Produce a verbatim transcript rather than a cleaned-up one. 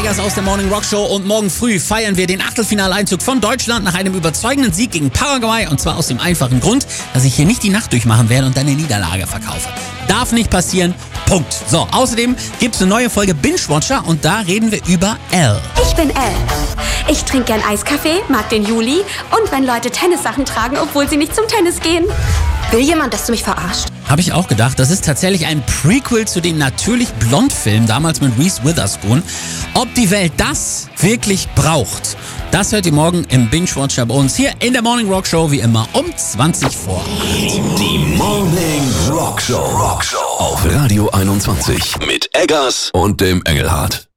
Eggers aus der Morning Rock Show und morgen früh feiern wir den Achtelfinaleinzug von Deutschland nach einem überzeugenden Sieg gegen Paraguay und zwar aus dem einfachen Grund, dass ich hier nicht die Nacht durchmachen werde und dann eine Niederlage verkaufe. Darf nicht passieren. Punkt. So, außerdem gibt's eine neue Folge Binge-Watcher und da reden wir über Elle. Ich bin Elle. Ich trinke gern Eiskaffee, mag den Juli und wenn Leute Tennissachen tragen, obwohl sie nicht zum Tennis gehen. Will jemand, dass du mich verarscht? Habe ich auch gedacht. Das ist tatsächlich ein Prequel zu dem Natürlich Blond-Film, damals mit Reese Witherspoon. Ob die Welt das wirklich braucht, das hört ihr morgen im Binge-Watcher bei uns hier in der Morning Rock Show, wie immer um zwanzig vor acht. Die Morning Rock Show. Rock Show auf Radio einundzwanzig mit Eggers und dem Engelhardt.